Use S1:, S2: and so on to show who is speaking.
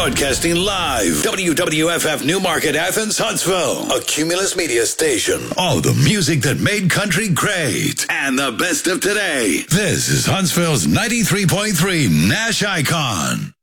S1: Broadcasting live. WWFF Newmarket, Athens, Huntsville. A Cumulus Media station. All the music that made country great. And the best of today. This is Huntsville's 93.3 Nash Icon.